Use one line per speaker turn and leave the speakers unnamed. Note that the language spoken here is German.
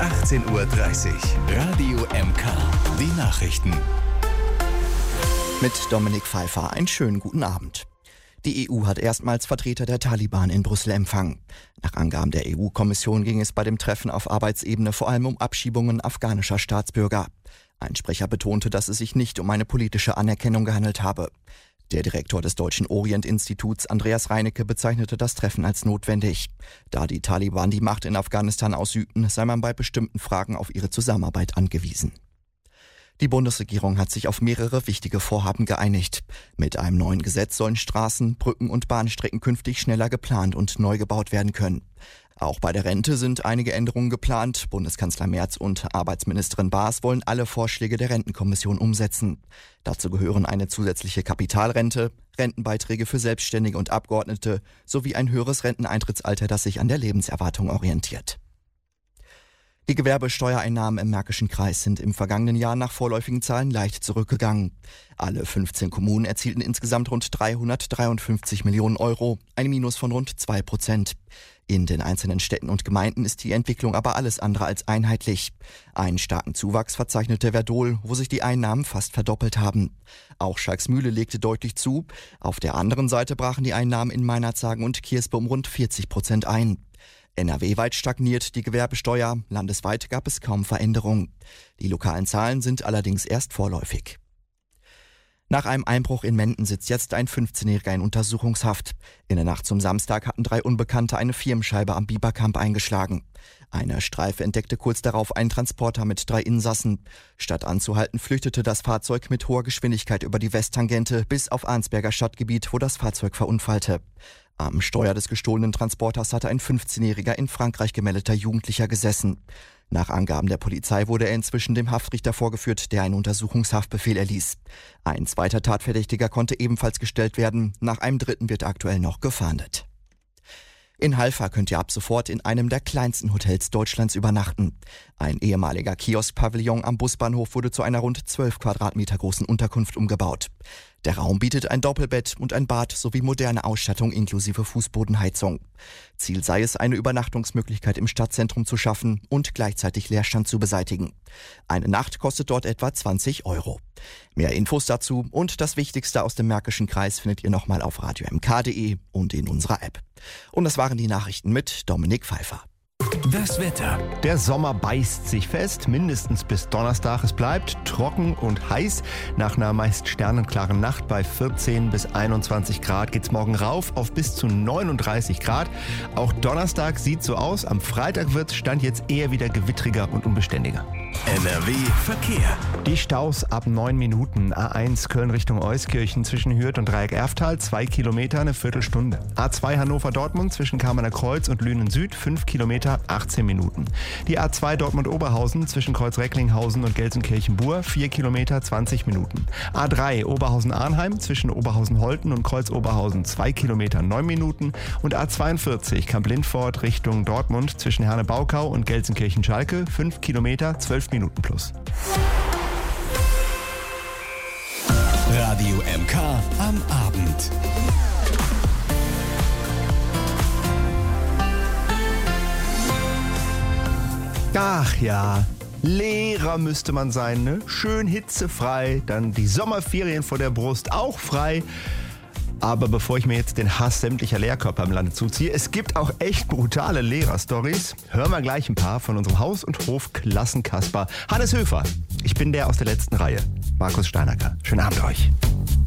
18:30 Uhr. Radio MK. Die Nachrichten.
Mit Dominik Pfeiffer einen schönen guten Abend. Die EU hat erstmals Vertreter der Taliban in Brüssel empfangen. Nach Angaben der EU-Kommission ging es bei dem Treffen auf Arbeitsebene vor allem um Abschiebungen afghanischer Staatsbürger. Ein Sprecher betonte, dass es sich nicht um eine politische Anerkennung gehandelt habe. Der Direktor des Deutschen Orient-Instituts, Andreas Reinecke, bezeichnete das Treffen als notwendig. Da die Taliban die Macht in Afghanistan ausübten, sei man bei bestimmten Fragen auf ihre Zusammenarbeit angewiesen. Die Bundesregierung hat sich auf mehrere wichtige Vorhaben geeinigt. Mit einem neuen Gesetz sollen Straßen, Brücken und Bahnstrecken künftig schneller geplant und neu gebaut werden können. Auch bei der Rente sind einige Änderungen geplant. Bundeskanzler Merz und Arbeitsministerin Baas wollen alle Vorschläge der Rentenkommission umsetzen. Dazu gehören eine zusätzliche Kapitalrente, Rentenbeiträge für Selbstständige und Abgeordnete sowie ein höheres Renteneintrittsalter, das sich an der Lebenserwartung orientiert. Die Gewerbesteuereinnahmen im Märkischen Kreis sind im vergangenen Jahr nach vorläufigen Zahlen leicht zurückgegangen. Alle 15 Kommunen erzielten insgesamt rund 353 Millionen Euro, ein Minus von rund 2%. In den einzelnen Städten und Gemeinden ist die Entwicklung aber alles andere als einheitlich. Einen starken Zuwachs verzeichnete Verdol, wo sich die Einnahmen fast verdoppelt haben. Auch Schalksmühle legte deutlich zu. Auf der anderen Seite brachen die Einnahmen in Meinerzhagen und Kierspe um rund 40% ein. NRW-weit stagniert die Gewerbesteuer, landesweit gab es kaum Veränderungen. Die lokalen Zahlen sind allerdings erst vorläufig. Nach einem Einbruch in Menden sitzt jetzt ein 15-Jähriger in Untersuchungshaft. In der Nacht zum Samstag hatten 3 Unbekannte eine Firmenscheibe am Biberkamp eingeschlagen. Eine Streife entdeckte kurz darauf einen Transporter mit 3 Insassen. Statt anzuhalten, flüchtete das Fahrzeug mit hoher Geschwindigkeit über die Westtangente bis auf Arnsberger Stadtgebiet, wo das Fahrzeug verunfallte. Am Steuer des gestohlenen Transporters hatte ein 15-jähriger in Frankreich gemeldeter Jugendlicher gesessen. Nach Angaben der Polizei wurde er inzwischen dem Haftrichter vorgeführt, der einen Untersuchungshaftbefehl erließ. Ein zweiter Tatverdächtiger konnte ebenfalls gestellt werden. Nach einem dritten wird aktuell noch gefahndet. In Halver könnt ihr ab sofort in einem der kleinsten Hotels Deutschlands übernachten. Ein ehemaliger Kiosk-Pavillon am Busbahnhof wurde zu einer rund 12 Quadratmeter großen Unterkunft umgebaut. Der Raum bietet ein Doppelbett und ein Bad sowie moderne Ausstattung inklusive Fußbodenheizung. Ziel sei es, eine Übernachtungsmöglichkeit im Stadtzentrum zu schaffen und gleichzeitig Leerstand zu beseitigen. Eine Nacht kostet dort etwa 20 Euro. Mehr Infos dazu und das Wichtigste aus dem Märkischen Kreis findet ihr nochmal auf radiomk.de und in unserer App. Und das waren die Nachrichten mit Dominik Pfeiffer.
Das Wetter.
Der Sommer beißt sich fest, mindestens bis Donnerstag. Es bleibt trocken und heiß. Nach einer meist sternenklaren Nacht bei 14 bis 21 Grad geht's morgen rauf auf bis zu 39 Grad. Auch Donnerstag sieht so aus. Am Freitag wird's Stand jetzt eher wieder gewittriger und unbeständiger.
NRW Verkehr.
Die Staus ab 9 Minuten. A1 Köln Richtung Euskirchen zwischen Hürth und Dreieck-Erftal 2 Kilometer, eine Viertelstunde. A2 Hannover-Dortmund zwischen Kamener Kreuz und Lünen Süd 5 Kilometer, 18 Minuten. Die A2 Dortmund-Oberhausen zwischen Kreuz-Recklinghausen und Gelsenkirchen-Bur 4 Kilometer, 20 Minuten. A3 Oberhausen-Arnheim zwischen Oberhausen-Holten und Kreuz-Oberhausen 2 Kilometer, 9 Minuten. Und A42 Kamp-Lindfort Richtung Dortmund zwischen Herne-Baukau und Gelsenkirchen-Schalke 5 Kilometer, 12 Minuten plus.
Radio MK am Abend.
Ach ja, Lehrer müsste man sein, ne? Schön hitzefrei, dann die Sommerferien vor der Brust auch frei. Aber bevor ich mir jetzt den Hass sämtlicher Lehrkörper im Lande zuziehe, es gibt auch echt brutale Lehrer-Stories. Hören wir gleich ein paar von unserem Haus- und Hof-Klassenkasper Hannes Höfer. Ich bin der aus der letzten Reihe, Markus Steinacker. Schönen Abend euch.